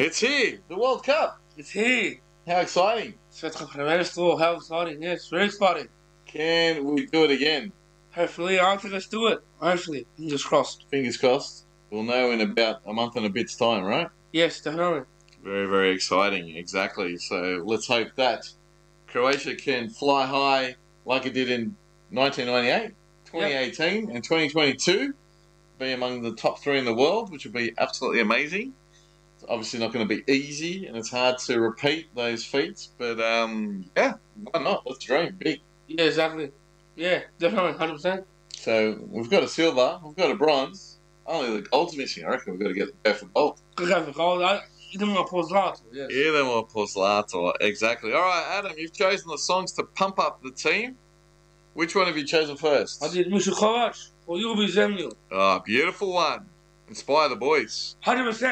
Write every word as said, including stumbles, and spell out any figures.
It's here, the World Cup. It's here. How exciting. Spectacular. How exciting. Yes, very exciting. Can we do it again? Hopefully, I think let's do it. Hopefully, fingers crossed. Fingers crossed. We'll know in about a month and a bit's time, right? Yes, definitely. Very, very exciting. Exactly. So let's hope that Croatia can fly high like it did in nineteen ninety-eight, twenty eighteen, yep. and twenty twenty-two. Be among the top three in the world, which would be absolutely amazing. It's obviously not going to be easy, and it's hard to repeat those feats. But um, yeah, why not? Let's dream big. Yeah, exactly. Yeah, definitely, one hundred percent. So we've got a silver, we've got a bronze. Only the gold's missing. I reckon we've got to get the go for gold. Go for gold. I, idemo po zlato, yes. Idemo po zlato, exactly. All right, Adam, you've chosen the songs to pump up the team. Which one have you chosen first? I did Misha Kovac, Poljubi Zemlju. Ah, beautiful one. Inspire the boys. one hundred percent.